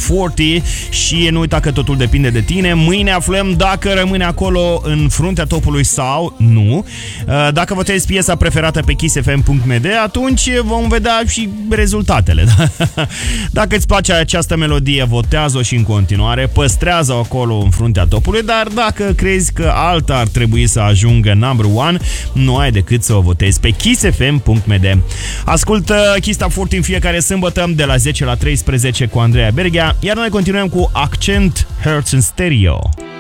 40 și nu uita că totul depinde de tine. Mâine aflăm dacă rămâne acolo în fruntea topului sau nu. Dacă votezi piesa preferată pe kissfm.md, atunci vom vedea și rezultatele. Dacă îți place această melodie, votează-o și în continuare, păstrează-o acolo în fruntea topului, dar dacă crezi că alta ar trebui să ajungă number one, nu ai decât să o votezi pe kissfm.md. Ascultă Kiss Top 40 în fiecare sâmbătă de la 10 la 13 cu Andreea Berghia, iar noi continuăm cu Accent Hertz în Stereo.